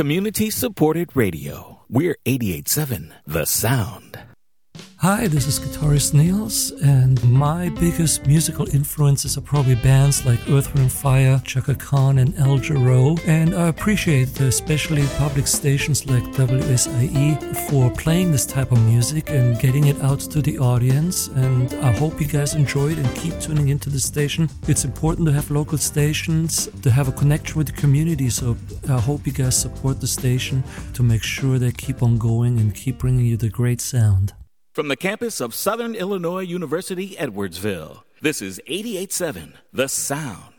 Community-supported radio. We're 88.7 The Sound. Hi, this is guitarist Niels, and my biggest musical influences are probably bands like Earth, Wind & Fire, Chaka Khan, and Al Jarreau. And I appreciate especially public stations like WSIE for playing this type of music and getting it out to the audience. And I hope you guys enjoy it and keep tuning into the station. It's important to have local stations, to have a connection with the community. So I hope you guys support the station to make sure they keep on going and keep bringing you the great sound. From the campus of Southern Illinois University, Edwardsville, this is 88.7 The Sound.